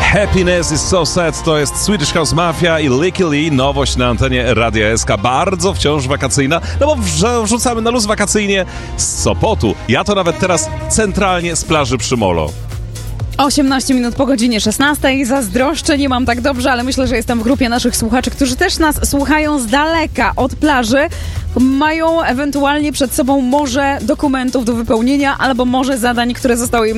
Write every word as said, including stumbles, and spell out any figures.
Happiness is so sad, to jest Swedish House Mafia i Licky Lee, nowość na antenie Radia S K, bardzo wciąż wakacyjna, no bo wrze- wrzucamy na luz wakacyjnie z Sopotu. Ja to nawet teraz centralnie z plaży przy Molo. osiemnaście minut po godzinie szesnastej. Zazdroszczę, nie mam tak dobrze, ale myślę, że jestem w grupie naszych słuchaczy, którzy też nas słuchają z daleka od plaży. Mają ewentualnie przed sobą morze dokumentów do wypełnienia albo morze zadań, które zostały im